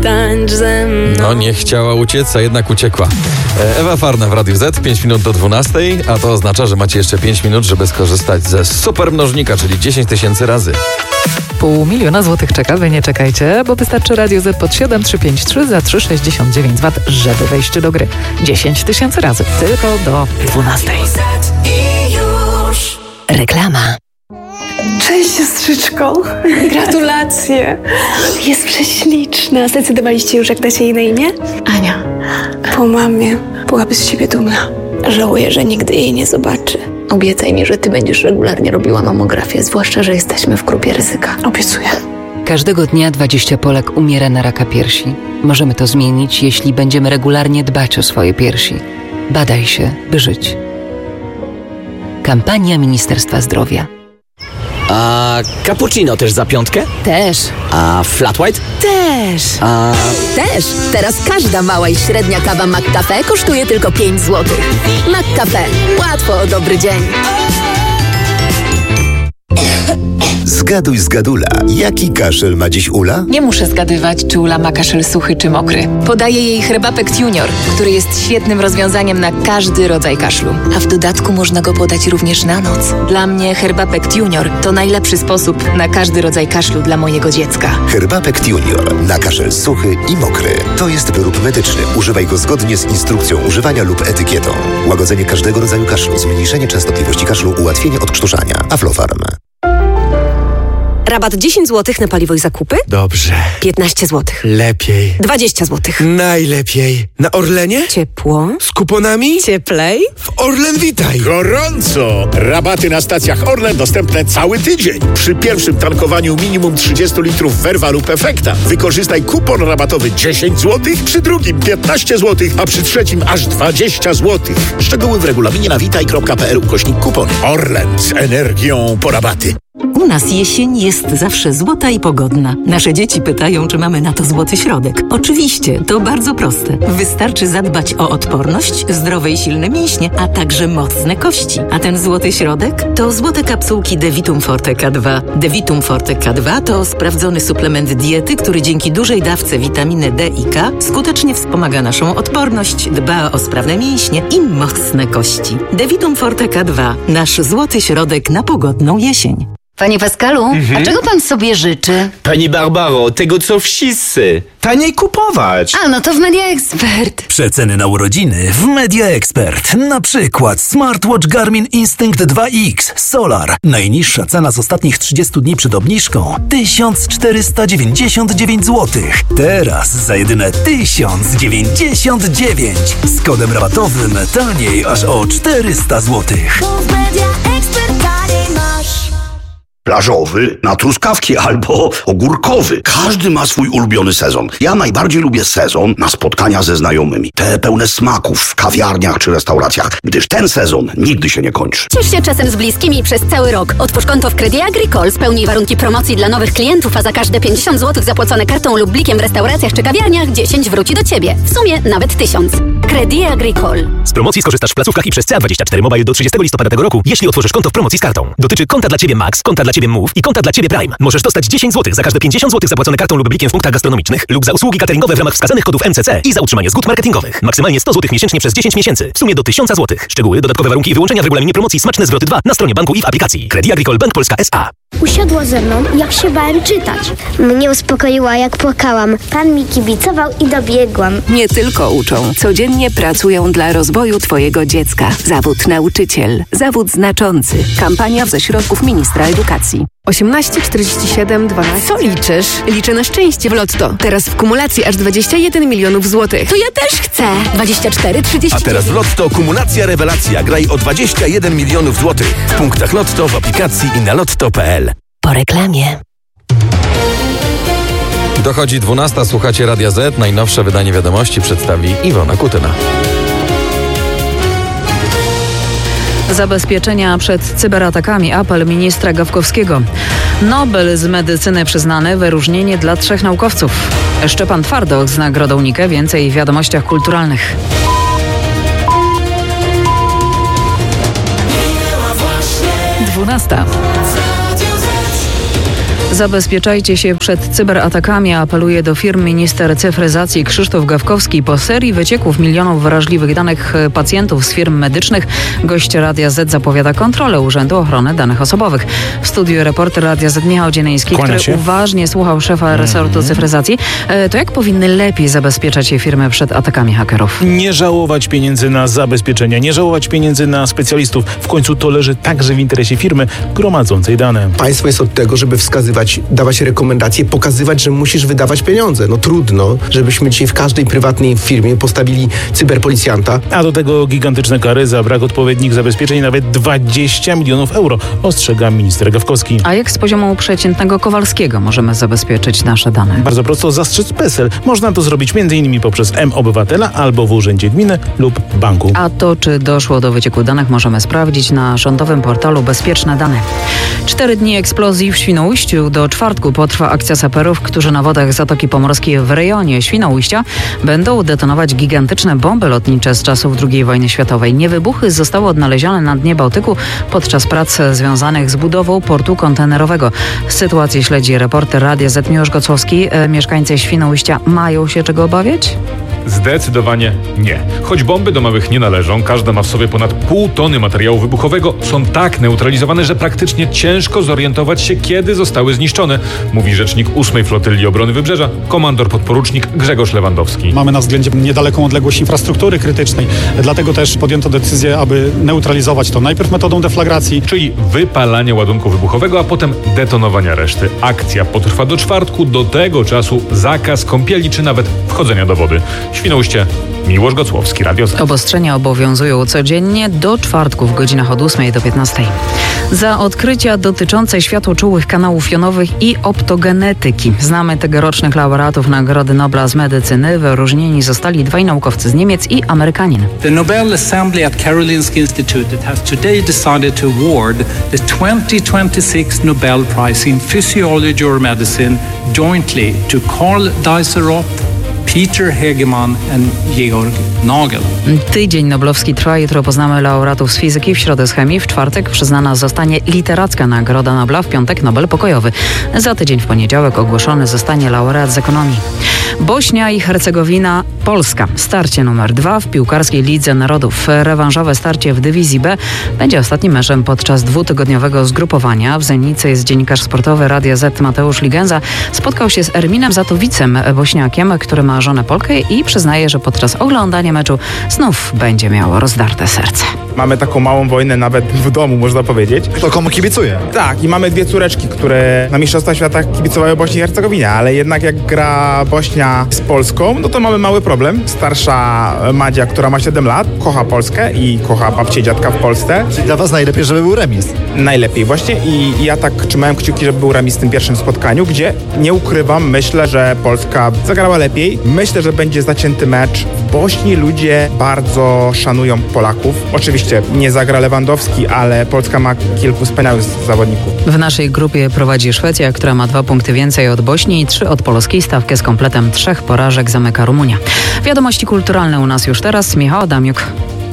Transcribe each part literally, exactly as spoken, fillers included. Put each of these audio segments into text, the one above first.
tańcz ze mną. No nie chciała uciec, a jednak uciekła. Ewa Farna w Radiu Z, pięć minut do dwunastej, a to oznacza, że macie jeszcze pięć minut, żeby skorzystać ze super mnożnika, czyli dziesięć tysięcy razy. Pół miliona złotych czeka, wy nie czekajcie, bo wystarczy Radio Z pod siedem trzy pięć trzy za trzy sześćdziesiąt dziewięć watów, żeby wejść do gry. dziesięć tysięcy razy, tylko do dwunastej. Reklama. Cześć siostrzyczko, gratulacje. Jest prześliczna. Zdecydowaliście już, jak dacie jej na imię? Ania. Po mamie byłaby z siebie dumna. Żałuję, że nigdy jej nie zobaczy. Obiecaj mi, że ty będziesz regularnie robiła mamografię, zwłaszcza, że jesteśmy w grupie ryzyka. Obiecuję. Każdego dnia dwadzieścia Polek umiera na raka piersi. Możemy to zmienić, jeśli będziemy regularnie dbać o swoje piersi. Badaj się, by żyć. Kampania Ministerstwa Zdrowia. A cappuccino też za piątkę? Też. A flat white? Też. A... Też. Teraz każda mała i średnia kawa McCafe kosztuje tylko pięć złotych. McCafe. Łatwo o dobry dzień. Zgaduj, zgadula. Jaki kaszel ma dziś Ula? Nie muszę zgadywać, czy Ula ma kaszel suchy czy mokry. Podaję jej Herbapekt Junior, który jest świetnym rozwiązaniem na każdy rodzaj kaszlu. A w dodatku można go podać również na noc. Dla mnie Herbapekt Junior to najlepszy sposób na każdy rodzaj kaszlu dla mojego dziecka. Herbapekt Junior na kaszel suchy i mokry. To jest wyrób medyczny. Używaj go zgodnie z instrukcją używania lub etykietą. Łagodzenie każdego rodzaju kaszlu, zmniejszenie częstotliwości kaszlu, ułatwienie odkrztuszania. Aflofarm. Rabat dziesięć złotych na paliwo i zakupy? Dobrze. piętnaście złotych. Lepiej. dwadzieścia złotych. Najlepiej. Na Orlenie? Ciepło. Z kuponami? Cieplej. W Orlen Witaj. Gorąco! Rabaty na stacjach Orlen dostępne cały tydzień. Przy pierwszym tankowaniu minimum trzydzieści litrów Verva lub Efekta wykorzystaj kupon rabatowy dziesięć złotych, przy drugim piętnaście złotych, a przy trzecim aż dwadzieścia złotych. Szczegóły w regulaminie na witaj kropka p l ukośnik kupon. Orlen z energią po rabaty. U nas jesień jest zawsze złota i pogodna. Nasze dzieci pytają, czy mamy na to złoty środek. Oczywiście, to bardzo proste. Wystarczy zadbać o odporność, zdrowe i silne mięśnie, a także mocne kości. A ten złoty środek to złote kapsułki Devitum Forte K dwa. Devitum Forte K dwa to sprawdzony suplement diety, który dzięki dużej dawce witaminy D i K skutecznie wspomaga naszą odporność, dba o sprawne mięśnie i mocne kości. Devitum Forte K dwa. Nasz złoty środek na pogodną jesień. Panie Pascalu, mhm. a czego pan sobie życzy? Pani Barbaro, tego co wszyscy. Taniej kupować. A, no to w Media Expert. Przeceny na urodziny w Media Expert. Na przykład smartwatch Garmin Instinct dwa X Solar. Najniższa cena z ostatnich trzydziestu dni przed obniżką tysiąc czterysta dziewięćdziesiąt dziewięć złotych. Teraz za jedyne tysiąc dziewięćdziesiąt dziewięć. Z kodem rabatowym taniej aż o czterysta złotych. W Media Expert taniej masz. Plażowy na truskawki albo ogórkowy. Każdy ma swój ulubiony sezon. Ja najbardziej lubię sezon na spotkania ze znajomymi. Te pełne smaków w kawiarniach czy restauracjach, gdyż ten sezon nigdy się nie kończy. Ciesz się czasem z bliskimi przez cały rok. Otwórz konto w Credit Agricole, spełnij warunki promocji dla nowych klientów, a za każde pięćdziesiąt złotych zapłacone kartą lub blikiem w restauracjach czy kawiarniach dziesięć wróci do Ciebie. W sumie nawet tysiąc. Credit Agricole. Z promocji skorzystasz w placówkach i przez C A dwadzieścia cztery Mobile do trzydziestego listopada tego roku, jeśli otworzysz konto w promocji z kartą. Dotyczy konta dla Ciebie Max, konta dla Ciebie Move i konta dla Ciebie Prime. Możesz dostać dziesięć złotych za każde pięćdziesiąt złotych zapłacone kartą lub blikiem w punktach gastronomicznych lub za usługi cateringowe w ramach wskazanych kodów M C C i za utrzymanie zgód marketingowych. Maksymalnie sto złotych miesięcznie przez dziesięć miesięcy. W sumie do tysiąc złotych. Szczegóły, dodatkowe warunki i wyłączenia w regulaminie promocji Smaczne Zwroty dwa na stronie banku i w aplikacji. Credit Agricole Bank Polska S A. Usiadła ze mną, jak się bałem czytać. Mnie uspokoiła, jak płakałam. Pan mi kibicował i dobiegłam. Nie tylko uczą. Codziennie pracują dla rozwoju Twojego dziecka. Zawód nauczyciel. Zawód znaczący. Kampania ze środków Ministra Edukacji. osiemnaście czterdzieści siedem dwanaście. Co liczysz? Liczę na szczęście w Lotto. Teraz w kumulacji aż dwadzieścia jeden milionów złotych. To ja też chcę. dwadzieścia cztery trzydzieści. A teraz w Lotto kumulacja rewelacja. Graj o dwadzieścia jeden milionów złotych. W punktach Lotto, w aplikacji i na lotto kropka p l. Po reklamie. Dochodzi dwunasta, słuchacie Radia Z. Najnowsze wydanie wiadomości przedstawi Iwona Kutyna. Zabezpieczenia przed cyberatakami. Apel ministra Gawkowskiego. Nobel z medycyny przyznany, wyróżnienie dla trzech naukowców. Szczepan Twardoch z nagrodą Nike. Więcej w wiadomościach kulturalnych. dwunasta. Zabezpieczajcie się przed cyberatakami, apeluje do firm minister cyfryzacji Krzysztof Gawkowski. Po serii wycieków milionów wrażliwych danych pacjentów z firm medycznych gość Radia Z zapowiada kontrolę Urzędu Ochrony Danych Osobowych. W studiu reporter Radia Z Michał Dzienejski, Kłania który się. uważnie słuchał szefa resortu mm-hmm. cyfryzacji. To jak powinny lepiej zabezpieczać się firmy przed atakami hakerów? Nie żałować pieniędzy na zabezpieczenia, nie żałować pieniędzy na specjalistów. W końcu to leży także w interesie firmy gromadzącej dane. Państwo jest od tego, żeby wskazywać, dawać rekomendacje, pokazywać, że musisz wydawać pieniądze. No trudno, żebyśmy dzisiaj w każdej prywatnej firmie postawili cyberpolicjanta. A do tego gigantyczne kary za brak odpowiednich zabezpieczeń, nawet dwadzieścia milionów euro, ostrzega minister Gawkowski. A jak z poziomu przeciętnego Kowalskiego możemy zabezpieczyć nasze dane? Bardzo prosto, zastrzec PESEL. Można to zrobić m.in. poprzez M-Obywatela albo w urzędzie gminy lub banku. A to, czy doszło do wycieku danych, możemy sprawdzić na rządowym portalu Bezpieczne Dane. Cztery dni eksplozji w Świnoujściu. Do czwartku potrwa akcja saperów, którzy na wodach Zatoki Pomorskiej w rejonie Świnoujścia będą detonować gigantyczne bomby lotnicze z czasów drugiej wojny światowej. Niewybuchy zostały odnalezione na dnie Bałtyku podczas prac związanych z budową portu kontenerowego. Sytuację śledzi reporter Radia Z Miłosz Gocłowski. E, mieszkańcy Świnoujścia mają się czego obawiać? Zdecydowanie nie. Choć bomby domowych nie należą, każda ma w sobie ponad pół tony materiału wybuchowego, są tak neutralizowane, że praktycznie ciężko zorientować się, kiedy zostały zniszczone, mówi rzecznik ósmej Flotyli Obrony Wybrzeża, komandor podporucznik Grzegorz Lewandowski. Mamy na względzie niedaleką odległość infrastruktury krytycznej, dlatego też podjęto decyzję, aby neutralizować to najpierw metodą deflagracji, czyli wypalania ładunku wybuchowego, a potem detonowania reszty. Akcja potrwa do czwartku, do tego czasu zakaz kąpieli czy nawet wchodzenia do wody. Świnoujście, Miłosz Gocłowski, Radio Z. Obostrzenia obowiązują codziennie do czwartku w godzinach od ósmej do piętnastej. Za odkrycia dotyczące światłoczułych kanałów jonowych i optogenetyki znamy tegorocznych laureatów Nagrody Nobla z medycyny. Wyróżnieni zostali dwaj naukowcy z Niemiec i Amerykanin. The Nobel Assembly at Karolinska Institutet has today decided to award the twenty twenty-six Nobel Prize in Physiology or Medicine jointly to Karl Deiseroth, Peter Hegemann and Georg Nagel. Tydzień noblowski trwa. Jutro poznamy laureatów z fizyki, w środę z chemii, w czwartek przyznana zostanie literacka Nagroda Nobla, w piątek Nobel pokojowy. Za tydzień w poniedziałek ogłoszony zostanie laureat z ekonomii. Bośnia i Hercegowina, Polska. Starcie numer dwa w piłkarskiej Lidze Narodów. Rewanżowe starcie w dywizji B będzie ostatnim meczem podczas dwutygodniowego zgrupowania. W Zenicy jest dziennikarz sportowy Radia Z Mateusz Ligenza. Spotkał się z Erminem Zatowicem, bośniakiem, który ma żonę Polkę i przyznaje, że podczas oglądania meczu znów będzie miało rozdarte serce. Mamy taką małą wojnę nawet w domu, można powiedzieć. Kto komu kibicuje? Tak, i mamy dwie córeczki, które na Mistrzostwach Świata kibicowały Bośni i Hercegowinie, ale jednak jak gra Bośnia z Polską, no to mamy mały problem. Starsza Madzia, która ma siedem lat, kocha Polskę i kocha babcię i dziadka w Polsce. Czyli dla was najlepiej, żeby był remis. Najlepiej właśnie i, i ja tak trzymałem kciuki, żeby był remis w tym pierwszym spotkaniu, gdzie nie ukrywam, myślę, że Polska zagrała lepiej. Myślę, że będzie zacięty mecz. W Bośni ludzie bardzo szanują Polaków. Oczywiście nie zagra Lewandowski, ale Polska ma kilku wspaniałych zawodników. W naszej grupie prowadzi Szwecja, która ma dwa punkty więcej od Bośni i trzy od Polski. Stawkę z kompletem trzech porażek zamyka Rumunia. Wiadomości kulturalne u nas już teraz. Michał Adamiuk.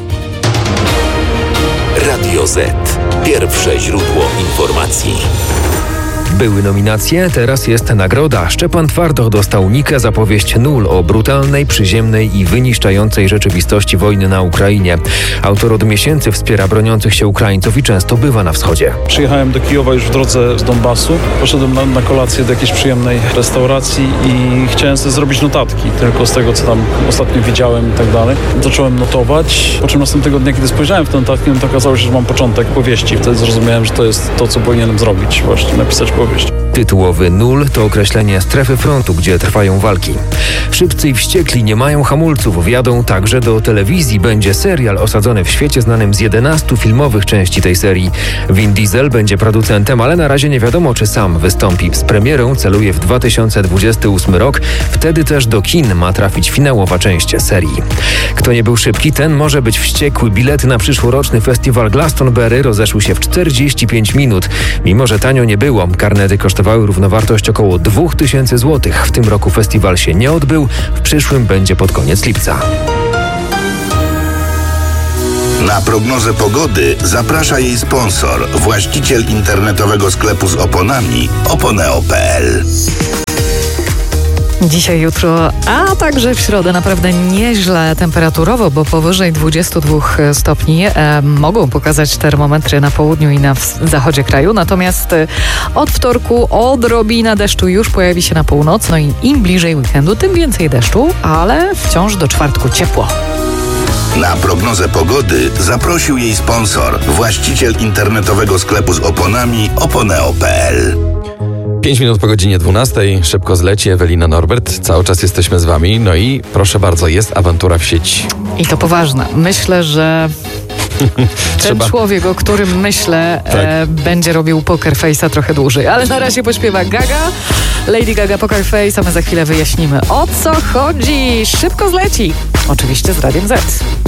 Radio Z. Pierwsze źródło informacji. Były nominacje, teraz jest nagroda. Szczepan Twardoch dostał Nikę za powieść Nul o brutalnej, przyziemnej i wyniszczającej rzeczywistości wojny na Ukrainie. Autor od miesięcy wspiera broniących się Ukraińców i często bywa na wschodzie. Przyjechałem do Kijowa już w drodze z Donbasu. Poszedłem na, na kolację do jakiejś przyjemnej restauracji i chciałem sobie zrobić notatki, tylko z tego, co tam ostatnio widziałem i tak dalej. Zacząłem notować, po czym następnego dnia, kiedy spojrzałem w te notatki, no to okazało się, że mam początek powieści. Wtedy zrozumiałem, że to jest to, co powinienem zrobić, właśnie napisać powieść. Tytułowy Nul to określenie strefy frontu, gdzie trwają walki. Szybcy i wściekli nie mają hamulców, wjadą także do telewizji. Będzie serial osadzony w świecie znanym z jedenastu filmowych części tej serii. Vin Diesel będzie producentem, ale na razie nie wiadomo, czy sam wystąpi. Z premierą celuje w dwa tysiące dwudziesty ósmy rok. Wtedy też do kin ma trafić finałowa część serii. Kto nie był szybki, ten może być wściekły. Bilety na przyszłoroczny festiwal Glastonbury rozeszły się w czterdzieści pięć minut. Mimo że tanio nie było, karnety kosztowały równowartość około dwa tysiące złotych. W tym roku festiwal się nie odbył, w przyszłym będzie pod koniec lipca. Na prognozę pogody zaprasza jej sponsor, właściciel internetowego sklepu z oponami oponeo kropka pe el. Dzisiaj, jutro, a także w środę naprawdę nieźle temperaturowo, bo powyżej dwudziestu dwóch stopni e, mogą pokazać termometry na południu i na zachodzie kraju. Natomiast e, od wtorku odrobina deszczu już pojawi się na północ. No i im bliżej weekendu, tym więcej deszczu, ale wciąż do czwartku ciepło. Na prognozę pogody zaprosił jej sponsor, właściciel internetowego sklepu z oponami oponeo kropka pe el. Pięć minut po godzinie dwunastej, szybko zleci Ewelina Norbert, cały czas jesteśmy z wami, no i proszę bardzo, jest awantura w sieci. I to poważna. Myślę, że ten Trzeba. człowiek, o którym myślę, tak. e, będzie robił Poker Face'a trochę dłużej, ale na razie pośpiewa Gaga, Lady Gaga Poker Face, a my za chwilę wyjaśnimy, o co chodzi. Szybko zleci, oczywiście z Radiem Z.